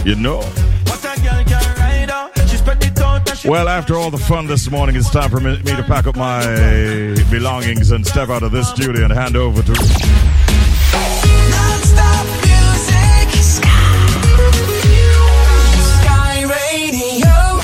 You know. Well, after all the fun this morning, it's time for me to pack up my belongings and step out of this studio and hand over to... Non-stop music. Sky Radio.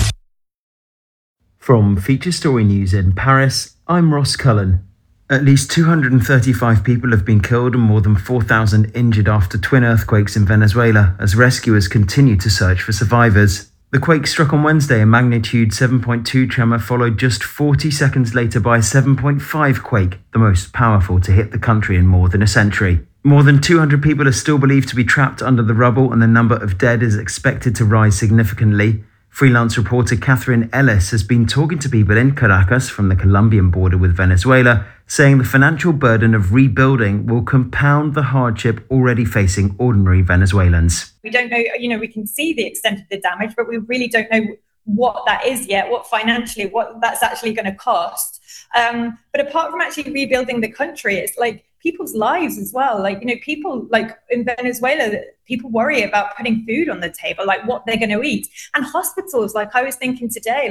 From Feature Story News in Paris, I'm Ross Cullen. At least 235 people have been killed and more than 4,000 injured after twin earthquakes in Venezuela as rescuers continue to search for survivors. The quake struck on Wednesday, a magnitude 7.2 tremor, followed just 40 seconds later by a 7.5 quake, the most powerful to hit the country in more than a century. More than 200 people are still believed to be trapped under the rubble, and the number of dead is expected to rise significantly. Freelance reporter Catherine Ellis has been talking to people in Caracas from the Colombian border with Venezuela, saying the financial burden of rebuilding will compound the hardship already facing ordinary Venezuelans. We don't know, we can see the extent of the damage, but we really don't know what that is yet, what that's actually going to cost. But apart from actually rebuilding the country, it's like people's lives as well. People in Venezuela, people worry about putting food on the table, like what they're going to eat. And hospitals, I was thinking today,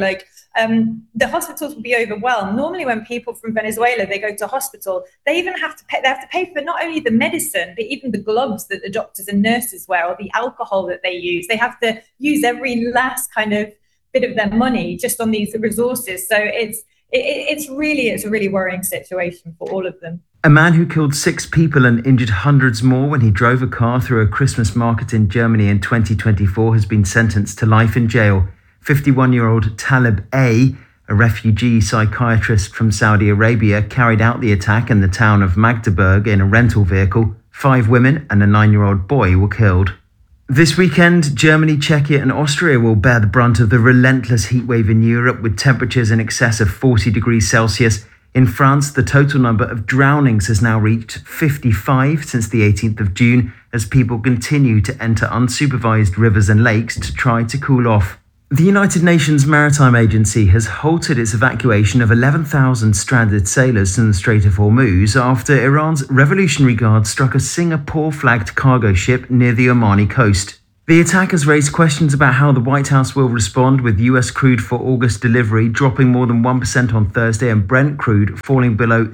the hospitals will be overwhelmed. Normally when people from Venezuela, they go to hospital, they have to pay for not only the medicine, but even the gloves that the doctors and nurses wear or the alcohol that they use. They have to use every last kind of bit of their money just on these resources. So it's a really worrying situation for all of them. A man who killed 6 people and injured hundreds more when he drove a car through a Christmas market in Germany in 2024 has been sentenced to life in jail. 51-year-old Talib A, a refugee psychiatrist from Saudi Arabia, carried out the attack in the town of Magdeburg in a rental vehicle. 5 women and a 9-year-old boy were killed. This weekend, Germany, Czechia and Austria will bear the brunt of the relentless heatwave in Europe, with temperatures in excess of 40 degrees Celsius. In France, the total number of drownings has now reached 55 since the 18th of June, as people continue to enter unsupervised rivers and lakes to try to cool off. The United Nations Maritime Agency has halted its evacuation of 11,000 stranded sailors in the Strait of Hormuz after Iran's Revolutionary Guard struck a Singapore-flagged cargo ship near the Omani coast. The attack has raised questions about how the White House will respond, with US crude for August delivery dropping more than 1% on Thursday and Brent crude falling below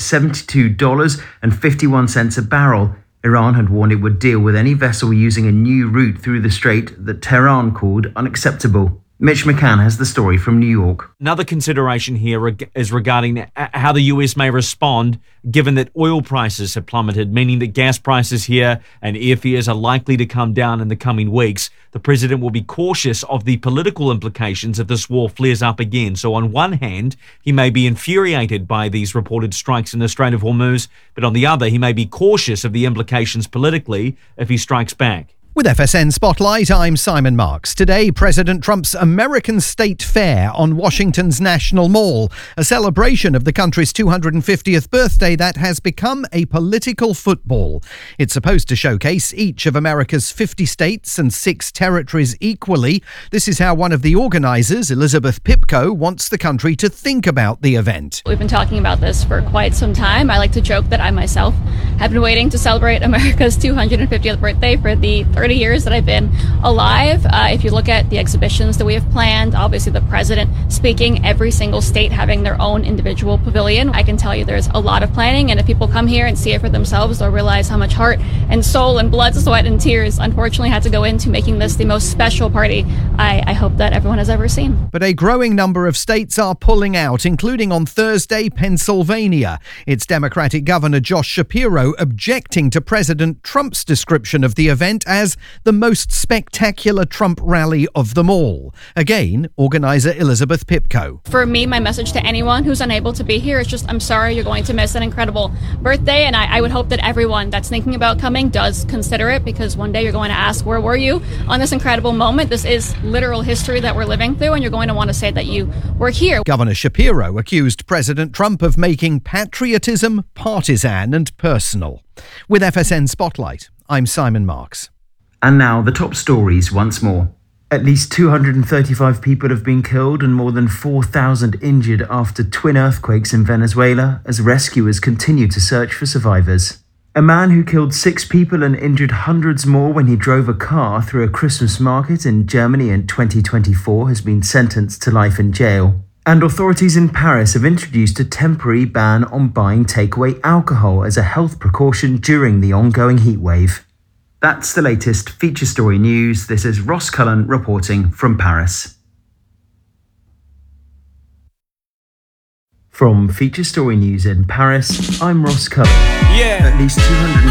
$72.51 a barrel. Iran had warned it would deal with any vessel using a new route through the strait that Tehran called unacceptable. Mitch McCann has the story from New York. Another consideration here is regarding how the US may respond, given that oil prices have plummeted, meaning that gas prices here and airfares are likely to come down in the coming weeks. The president will be cautious of the political implications if this war flares up again. So on one hand, he may be infuriated by these reported strikes in the Strait of Hormuz, but on the other, he may be cautious of the implications politically if he strikes back. With FSN Spotlight, I'm Simon Marks. Today, President Trump's American State Fair on Washington's National Mall, a celebration of the country's 250th birthday that has become a political football. It's supposed to showcase each of America's 50 states and 6 territories equally. This is how one of the organisers, Elizabeth Pipko, wants the country to think about the event. We've been talking about this for quite some time. I like to joke that I myself have been waiting to celebrate America's 250th birthday for the 30 years that I've been alive. If you look at the exhibitions that we have planned, obviously the president speaking, every single state having their own individual pavilion, I can tell you there's a lot of planning, and if people come here and see it for themselves, they'll realize how much heart and soul and blood, sweat and tears unfortunately had to go into making this the most special party I hope that everyone has ever seen. But a growing number of states are pulling out, including on Thursday, Pennsylvania. Its Democratic Governor Josh Shapiro objecting to President Trump's description of the event as the most spectacular Trump rally of them all. Again, organizer Elizabeth Pipko. For me, my message to anyone who's unable to be here is just, I'm sorry you're going to miss an incredible birthday, and I would hope that everyone that's thinking about coming does consider it, because one day you're going to ask, where were you on this incredible moment? This is literal history that we're living through, and you're going to want to say that you were here. Governor Shapiro accused President Trump of making patriotism partisan and personal. With FSN Spotlight, I'm Simon Marks. And now the top stories once more. At least 235 people have been killed and more than 4,000 injured after twin earthquakes in Venezuela as rescuers continue to search for survivors. A man who killed 6 people and injured hundreds more when he drove a car through a Christmas market in Germany in 2024 has been sentenced to life in jail. And authorities in Paris have introduced a temporary ban on buying takeaway alcohol as a health precaution during the ongoing heatwave. That's the latest feature story news. This is Ross Cullen reporting from Paris. From Feature Story News in Paris, I'm Ross Cullen. At least 250